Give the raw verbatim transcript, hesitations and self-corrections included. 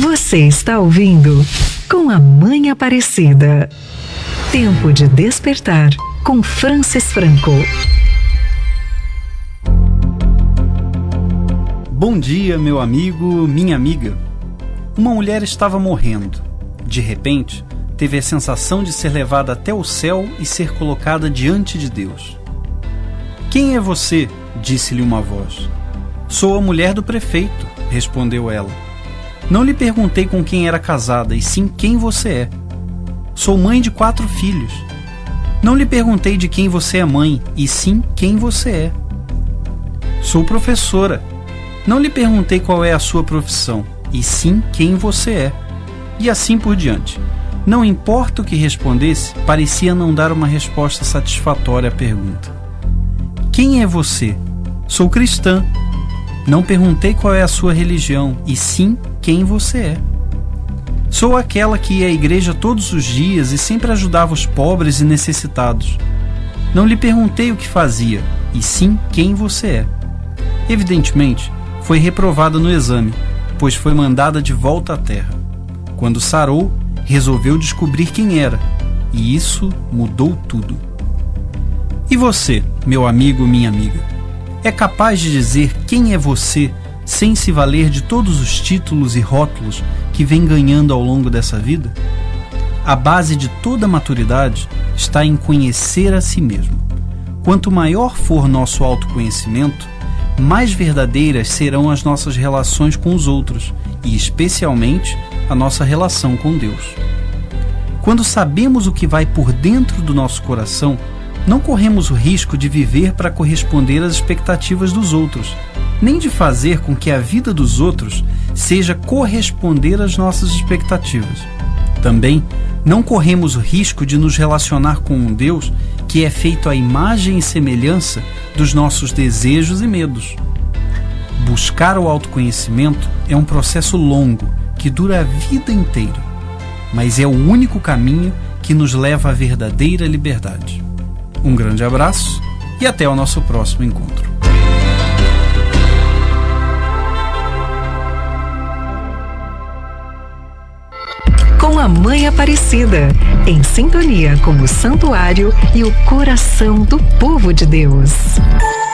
Você está ouvindo Com a Mãe Aparecida. Tempo de despertar com Francis Franco. Bom dia, meu amigo, minha amiga. Uma mulher estava morrendo. De repente, teve a sensação de ser levada até o céu e ser colocada diante de Deus. Quem é você? Disse-lhe uma voz. Sou a mulher do prefeito, respondeu ela. Não lhe perguntei com quem era casada, e sim quem você é. Sou mãe de quatro filhos. Não lhe perguntei de quem você é mãe, e sim quem você é. Sou professora. Não lhe perguntei qual é a sua profissão, e sim quem você é. E assim por diante. Não importa o que respondesse, parecia não dar uma resposta satisfatória à pergunta. Quem é você? Sou cristã. Não perguntei qual é a sua religião, e sim quem você é. Sou aquela que ia à igreja todos os dias e sempre ajudava os pobres e necessitados. Não lhe perguntei o que fazia, e sim quem você é. Evidentemente, foi reprovada no exame, pois foi mandada de volta à terra. Quando sarou, resolveu descobrir quem era, e isso mudou tudo. E você, meu amigo, minha amiga? É capaz de dizer quem é você sem se valer de todos os títulos e rótulos que vem ganhando ao longo dessa vida? A base de toda maturidade está em conhecer a si mesmo. Quanto maior for nosso autoconhecimento, mais verdadeiras serão as nossas relações com os outros e, especialmente, a nossa relação com Deus. Quando sabemos o que vai por dentro do nosso coração, não corremos o risco de viver para corresponder às expectativas dos outros, nem de fazer com que a vida dos outros seja corresponder às nossas expectativas. Também não corremos o risco de nos relacionar com um Deus que é feito à imagem e semelhança dos nossos desejos e medos. Buscar o autoconhecimento é um processo longo que dura a vida inteira, mas é o único caminho que nos leva à verdadeira liberdade. Um grande abraço e até o nosso próximo encontro. Com a Mãe Aparecida, em sintonia com o santuário e o coração do povo de Deus.